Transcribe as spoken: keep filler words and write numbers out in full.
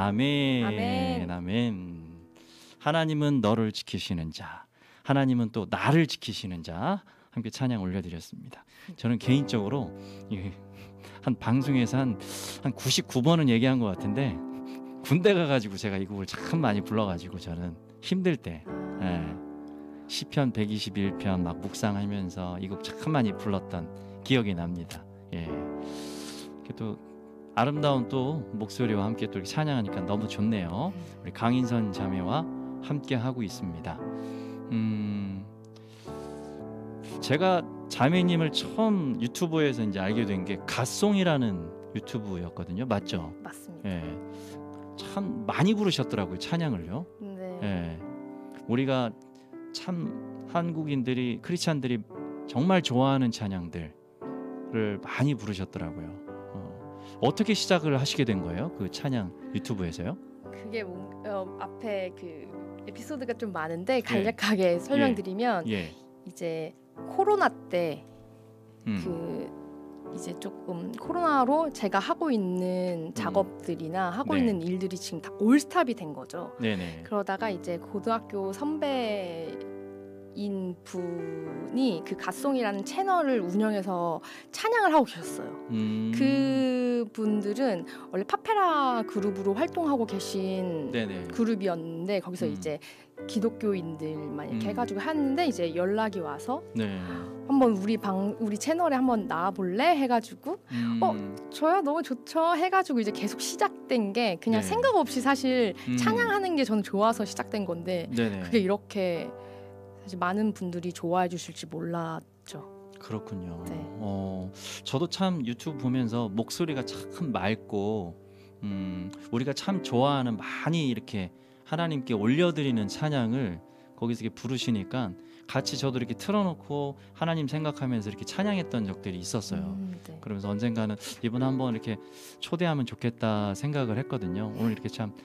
아멘, 아멘. 아멘. 하나님은 너를 지키시는 자, 하나님은 또 나를 지키시는 자. 함께 찬양 올려드렸습니다. 저는 개인적으로 한 방송에서 한, 한 구십구 번은 얘기한 것 같은데 군대 가가지고 제가 이 곡을 참 많이 불러가지고 저는 힘들 때 예, 시편 백이십일 편 막 묵상하면서 이 곡 참 많이 불렀던 기억이 납니다. 예. 또 아름다운 또 목소리와 함께 또 이렇게 찬양하니까 너무 좋네요. 우리 강인선 자매와 함께 하고 있습니다. 음, 제가 자매님을 처음 유튜브에서 이제 알게 된 게 갓송이라는 유튜브였거든요. 맞죠? 맞습니다. 예. 참 많이 부르셨더라고요. 찬양을요. 네. 예. 우리가 참 한국인들이 크리스찬들이 정말 좋아하는 찬양들을 많이 부르셨더라고요. 어, 어떻게 시작을 하시게 된 거예요? 그 찬양 유튜브에서요? 그게 뭐, 어, 앞에 그 에피소드가 좀 많은데 간략하게 설명드리면 예. 이제 코로나 때 음. 그 이제 조금 코로나로 제가 하고 있는 작업들이나 하고 네. 있는 일들이 지금 다 올스탑이 된 거죠. 네네. 그러다가 이제 고등학교 선배인 분이 그 갓송이라는 채널을 운영해서 찬양을 하고 계셨어요. 음. 그 분들은 원래 파페라 그룹으로 활동하고 계신 네네. 그룹이었는데 거기서 음. 이제 기독교인들만 이렇게 음. 해가지고 하는데 이제 연락이 와서 네. 한번 우리 방 우리 채널에 한번 나와볼래 해가지고 음. 어 저야 너무 좋죠 해가지고 이제 계속 시작된 게 그냥 네. 생각 없이 사실 음. 찬양하는 게 저는 좋아서 시작된 건데 네네. 그게 이렇게 사실 많은 분들이 좋아해 주실지 몰랐죠. 그렇군요. 네. 어, 저도 참 유튜브 보면서 목소리가 참 맑고 음, 우리가 참 좋아하는 많이 이렇게 하나님께 올려드리는 찬양을 거기서 이렇게 부르시니까 같이 저도 이렇게 틀어놓고 하나님 생각하면서 이렇게 찬양했던 적들이 있었어요. 음, 네. 그러면서 언젠가는 이분 한번 이렇게 초대하면 좋겠다 생각을 했거든요. 오늘 이렇게 참